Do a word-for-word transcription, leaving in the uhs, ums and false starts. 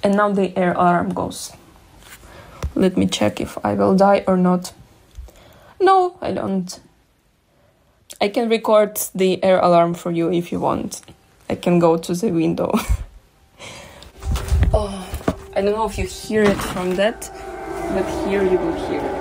And now the air alarm goes. Let me check if I will die or not. No, I don't. I can record the air alarm for you if you want. I can go to the window. Oh, I don't know if you hear it from that, but here you will hear it.